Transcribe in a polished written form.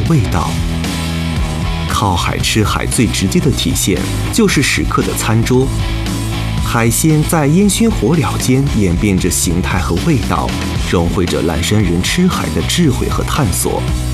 味道。靠海吃海最直接的体现就是史刻的餐桌，海鲜在烟熏火燎间演变着形态和味道，融汇着蓝山人吃海的智慧和探索。